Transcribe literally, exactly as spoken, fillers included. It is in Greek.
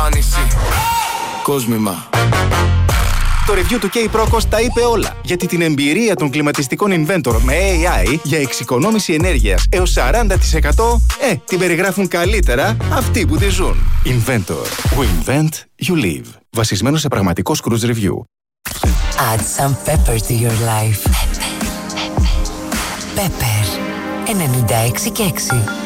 νησί. Κόσμημα. Το review του K-Procos τα είπε όλα. Γιατί την εμπειρία των κλιματιστικών Inventor με έι άι για εξοικονόμηση ενέργειας έως σαράντα τοις εκατό ε, την περιγράφουν καλύτερα αυτοί που τη ζουν. Inventor. We invent, you live. Βασισμένο σε πραγματικό cruise review. Add some pepper to your life. Pepper. ενενήντα έξι και έξι.